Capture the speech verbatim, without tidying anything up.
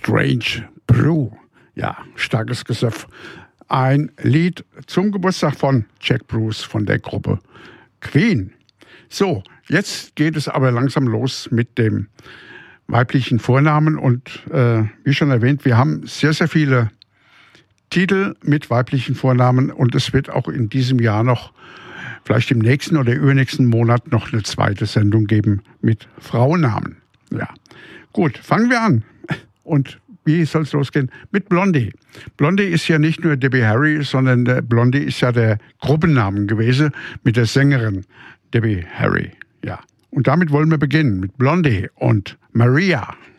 Strange Brew. Ja, starkes Gesöff. Ein Lied zum Geburtstag von Jack Bruce von der Gruppe Queen. So, jetzt geht es aber langsam los mit dem weiblichen Vornamen. Und äh, wie schon erwähnt, wir haben sehr, sehr viele Titel mit weiblichen Vornamen. Und es wird auch in diesem Jahr noch, vielleicht im nächsten oder übernächsten Monat, noch eine zweite Sendung geben mit Frauennamen. Ja, gut, fangen wir an. Und wie soll es losgehen? Mit Blondie. Blondie ist ja nicht nur Debbie Harry, sondern der Blondie ist ja der Gruppennamen gewesen mit der Sängerin Debbie Harry. Ja, und damit wollen wir beginnen mit Blondie und Maria.